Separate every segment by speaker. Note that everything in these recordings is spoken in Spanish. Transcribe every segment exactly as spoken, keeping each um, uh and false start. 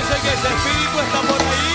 Speaker 1: dicen que ese espíritu está por ahí.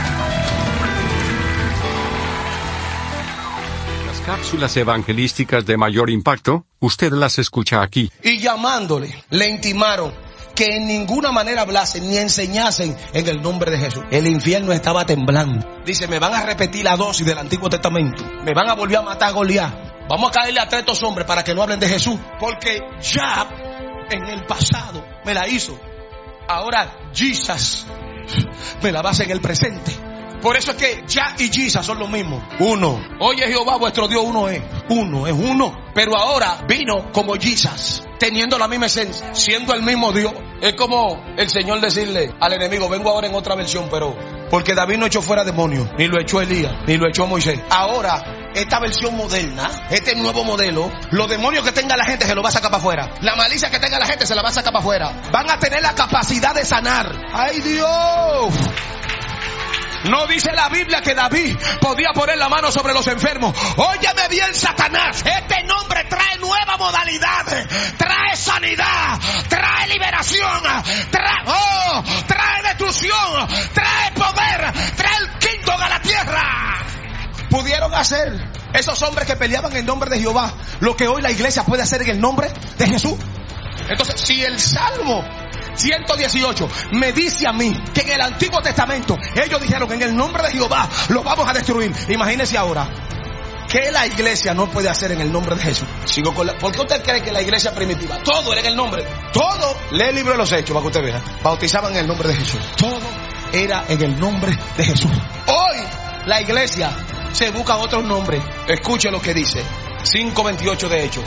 Speaker 2: Las cápsulas evangelísticas de mayor impacto, usted las escucha aquí.
Speaker 3: Y llamándole, le intimaron que en ninguna manera hablasen ni enseñasen en el nombre de Jesús. El infierno estaba temblando. Dice, me van a repetir la dosis del Antiguo Testamento. Me van a volver a matar a Goliat. Vamos a caerle a tres estos hombres para que no hablen de Jesús. Porque ya en el pasado me la hizo. Ahora Jesus me la va a hacer en el presente. Por eso es que ya y Jesus son lo mismo. Uno. Oye Jehová vuestro Dios, uno es. Uno es uno. Pero ahora vino como Jesus, teniendo la misma esencia, siendo el mismo Dios. Es como el Señor decirle al enemigo, vengo ahora en otra versión, pero porque David no echó fuera demonios, ni lo echó Elías, ni lo echó Moisés. Ahora, esta versión moderna, este nuevo modelo, los demonios que tenga la gente se los va a sacar para afuera. La malicia que tenga la gente se la va a sacar para afuera. Van a tener la capacidad de sanar. ¡Ay Dios! No dice la Biblia que David podía poner la mano sobre los enfermos. Óyeme bien, Satanás. Este nombre trae nueva modalidad, trae sanidad, trae liberación, trae, oh, trae destrucción, trae poder, trae el kingdom a la tierra. Pudieron hacer esos hombres que peleaban en nombre de Jehová lo que hoy la iglesia puede hacer en el nombre de Jesús. Entonces, si el Salmo ciento dieciocho me dice a mí que en el Antiguo Testamento ellos dijeron en el nombre de Jehová lo vamos a destruir, imagínense ahora ¿qué la iglesia no puede hacer en el nombre de Jesús? Sigo con la, ¿por qué usted cree que la iglesia primitiva todo era en el nombre? Todo, lee el libro de los Hechos para que usted vea, bautizaban en el nombre de Jesús. Todo era en el nombre de Jesús. Hoy la iglesia se busca otros nombres. Escuche lo que dice cinco veintiocho de Hechos.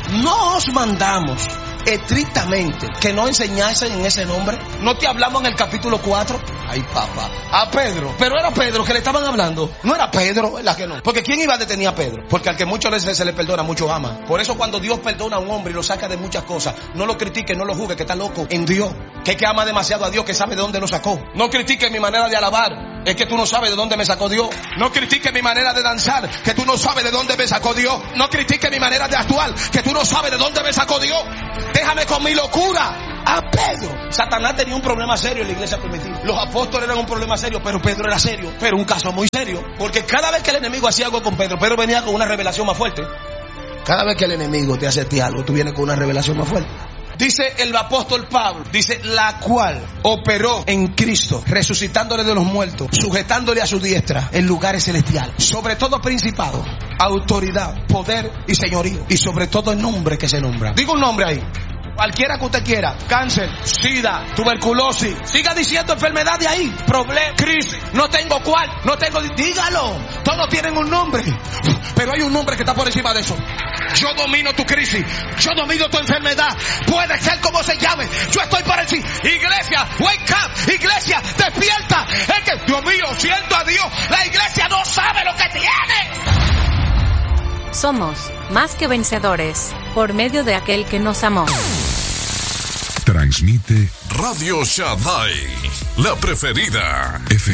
Speaker 3: No os mandamos estrictamente que no enseñasen en ese nombre. No te hablamos en el capítulo cuatro. Ay papá, a Pedro. Pero era Pedro que le estaban hablando. No era Pedro, ¿verdad que no? Porque ¿quién iba a detener a Pedro? Porque al que mucho se, se le perdona, mucho ama. Por eso cuando Dios perdona a un hombre y lo saca de muchas cosas, no lo critique, no lo juzgue, que está loco en Dios. Que es que ama demasiado a Dios, que sabe de dónde lo sacó. No critique mi manera de alabar, es que tú no sabes de dónde me sacó Dios. No critique mi manera de danzar, que tú no sabes de dónde me sacó Dios. No critique mi manera de actuar, que tú no sabes de dónde me sacó Dios. Déjame con mi locura. A Pedro, Satanás tenía un problema serio en la iglesia primitiva. Los apóstoles eran un problema serio, pero Pedro era serio. Pero un caso muy serio, porque cada vez que el enemigo hacía algo con Pedro, Pedro venía con una revelación más fuerte. Cada vez que el enemigo te hace a ti algo, tú vienes con una revelación más fuerte. Dice el apóstol Pablo, dice, la cual operó en Cristo, resucitándole de los muertos, sujetándole a su diestra en lugares celestiales, sobre todo principado, autoridad, poder y señorío, y sobre todo el nombre que se nombra. Digo un nombre ahí. Cualquiera que usted quiera, cáncer, sida, tuberculosis, siga diciendo enfermedad de ahí, problema, crisis, no tengo cuál, no tengo, dígalo, todos tienen un nombre, pero hay un nombre que está por encima de eso. Yo domino tu crisis, yo domino tu enfermedad, puede ser como se llame, yo estoy por encima. Iglesia, wake up, iglesia, despierta, es que, Dios mío, siento a Dios, la iglesia no sabe lo que tiene.
Speaker 4: Somos más que vencedores por medio de aquel que nos amó.
Speaker 5: Transmite Radio Shaddai, la preferida. F